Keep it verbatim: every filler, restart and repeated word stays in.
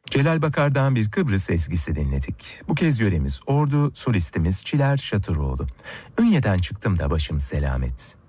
Celal Bakar'dan bir Kıbrıs ezgisi dinledik. Bu kez yöremiz Ordu, solistimiz Çiler Şatıroğlu. Ünye'den çıktım da başım selamet.